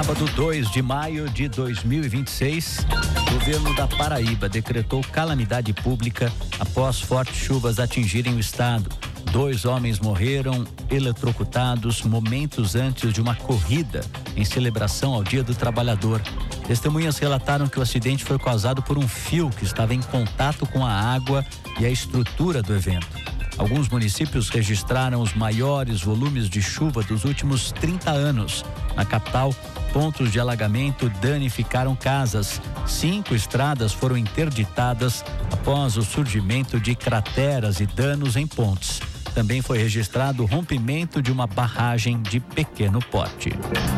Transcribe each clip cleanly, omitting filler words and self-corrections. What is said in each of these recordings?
Sábado 2 de maio de 2026, o governo da Paraíba decretou calamidade pública após fortes chuvas atingirem o estado. 2 homens morreram eletrocutados momentos antes de uma corrida em celebração ao Dia do Trabalhador. Testemunhas relataram que o acidente foi causado por um fio que estava em contato com a água e a estrutura do evento. Alguns municípios registraram os maiores volumes de chuva dos últimos 30 anos. Na capital, pontos de alagamento danificaram casas. 5 estradas foram interditadas após o surgimento de crateras e danos em pontes. Também foi registrado o rompimento de uma barragem de pequeno porte.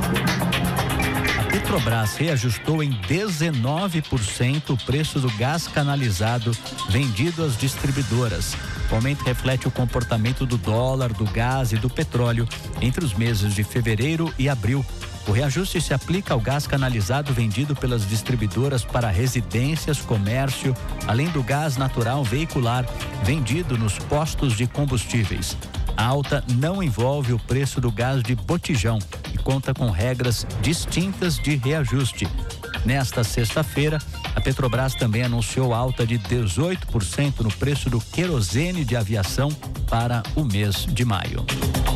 A Petrobras reajustou em 19% o preço do gás canalizado vendido às distribuidoras. O aumento reflete o comportamento do dólar, do gás e do petróleo entre os meses de fevereiro e abril. O reajuste se aplica ao gás canalizado vendido pelas distribuidoras para residências, comércio, além do gás natural veicular vendido nos postos de combustíveis. A alta não envolve o preço do gás de botijão e conta com regras distintas de reajuste. Nesta sexta-feira, a Petrobras também anunciou alta de 18% no preço do querosene de aviação para o mês de maio.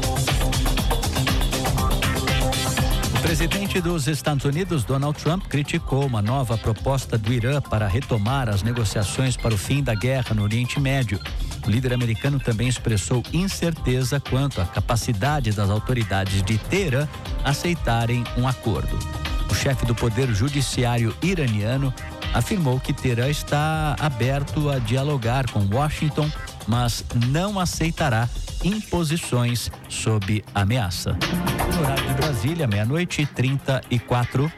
O presidente dos Estados Unidos, Donald Trump, criticou uma nova proposta do Irã para retomar as negociações para o fim da guerra no Oriente Médio. O líder americano também expressou incerteza quanto à capacidade das autoridades de Teherã aceitarem um acordo. O chefe do Poder Judiciário iraniano afirmou que Teherã está aberto a dialogar com Washington, mas não aceitará imposições sob ameaça. No horário de Brasília, 00:34.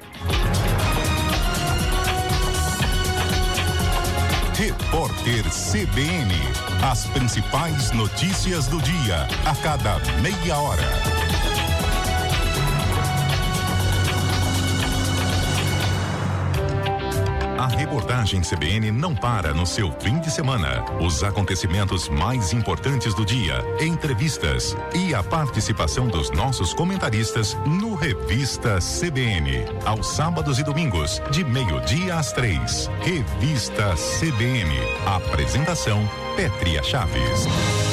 Repórter CBN. As principais notícias do dia, a cada meia hora. A reportagem CBN não para no seu fim de semana. Os acontecimentos mais importantes do dia, entrevistas e a participação dos nossos comentaristas no Revista CBN. Aos sábados e domingos, de 12:00 às 3:00. Revista CBN. Apresentação: Pétria Chaves.